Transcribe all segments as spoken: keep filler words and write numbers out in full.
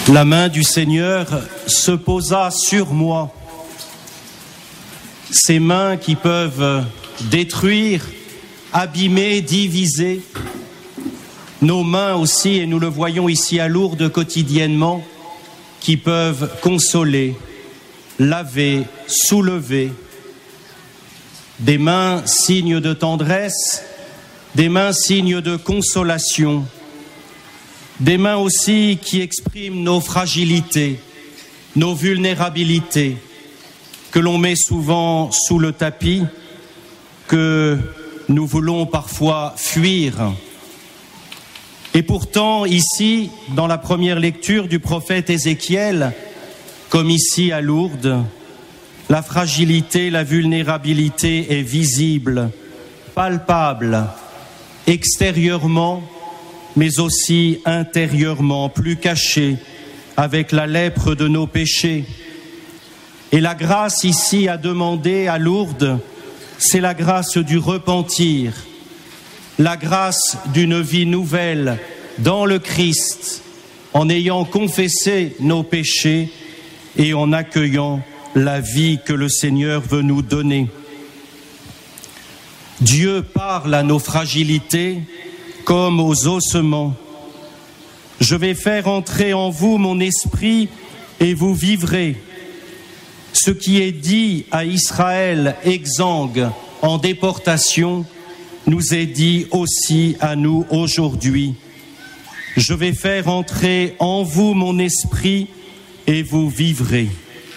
La main du Seigneur se posa sur moi. Ces mains qui peuvent détruire, abîmer, diviser. Nos mains aussi, et nous le voyons ici à Lourdes quotidiennement, qui peuvent consoler, laver, soulever. Des mains signes de tendresse, des mains signes de consolation. Des mains aussi qui expriment nos fragilités, nos vulnérabilités, que l'on met souvent sous le tapis, que nous voulons parfois fuir. Et pourtant, ici, dans la première lecture du prophète Ézéchiel, comme ici à Lourdes, la fragilité, la vulnérabilité est visible, palpable, extérieurement, mais aussi intérieurement, plus cachée, avec la lèpre de nos péchés. Et la grâce ici à demander à Lourdes, c'est la grâce du repentir, la grâce d'une vie nouvelle dans le Christ, en ayant confessé nos péchés et en accueillant la vie que le Seigneur veut nous donner. Dieu parle à nos fragilités comme aux ossements. Je vais faire entrer en vous mon esprit et vous vivrez. Ce qui est dit à Israël exsangue en déportation nous est dit aussi à nous aujourd'hui. Je vais faire entrer en vous mon esprit et vous vivrez.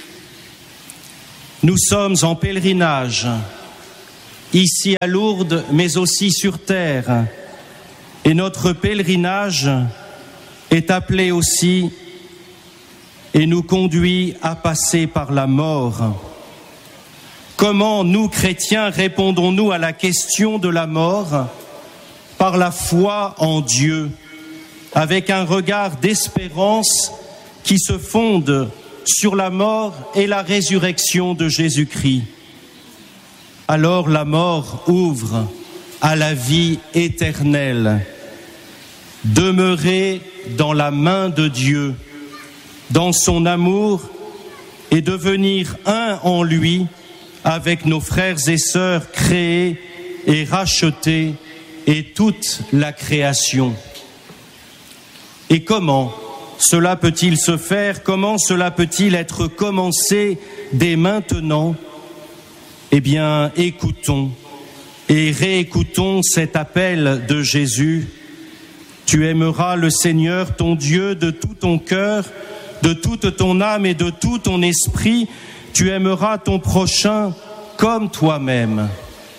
Nous sommes en pèlerinage, ici à Lourdes, mais aussi sur terre. Et notre pèlerinage est appelé aussi et nous conduit à passer par la mort. Comment nous, chrétiens, répondons-nous à la question de la mort? Par la foi en Dieu, avec un regard d'espérance qui se fonde sur la mort et la résurrection de Jésus-Christ. Alors la mort ouvre à la vie éternelle. Demeurer dans la main de Dieu, dans son amour, et devenir un en lui avec nos frères et sœurs créés et rachetés et toute la création. Et comment cela peut-il se faire? Comment cela peut-il être commencé dès maintenant? Eh bien, écoutons et réécoutons cet appel de Jésus. Tu aimeras le Seigneur, ton Dieu, de tout ton cœur, de toute ton âme et de tout ton esprit. Tu aimeras ton prochain comme toi-même.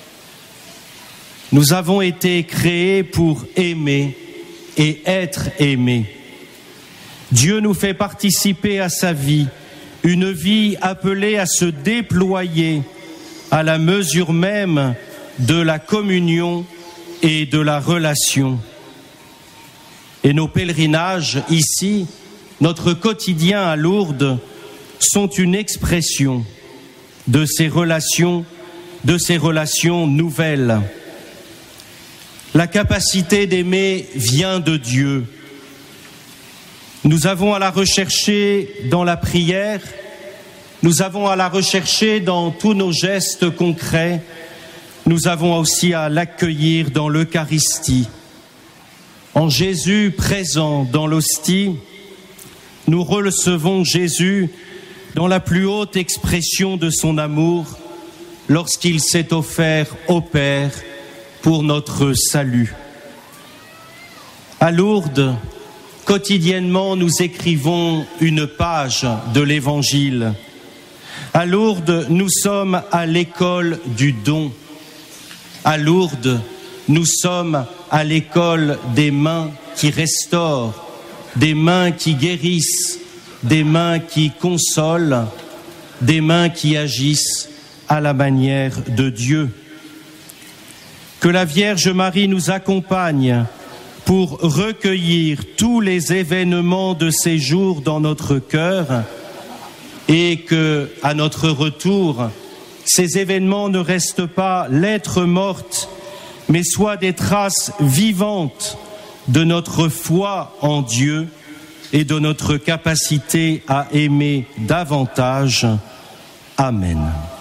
Nous avons été créés pour aimer et être aimés. Dieu nous fait participer à sa vie, une vie appelée à se déployer à la mesure même de la communion et de la relation. Et nos pèlerinages ici, notre quotidien à Lourdes, sont une expression de ces relations, de ces relations nouvelles. La capacité d'aimer vient de Dieu. Nous avons à la rechercher dans la prière, nous avons à la rechercher dans tous nos gestes concrets, nous avons aussi à l'accueillir dans l'Eucharistie. En Jésus présent dans l'hostie, nous recevons Jésus dans la plus haute expression de son amour, lorsqu'il s'est offert au Père pour notre salut. À Lourdes, quotidiennement, nous écrivons une page de l'Évangile. À Lourdes, nous sommes à l'école du don. À Lourdes, nous sommes à l'école des mains qui restaurent, des mains qui guérissent, des mains qui consolent, des mains qui agissent à la manière de Dieu. Que la Vierge Marie nous accompagne pour recueillir tous les événements de ces jours dans notre cœur et que, à notre retour, ces événements ne restent pas lettres mortes, mais soient des traces vivantes de notre foi en Dieu et de notre capacité à aimer davantage. Amen.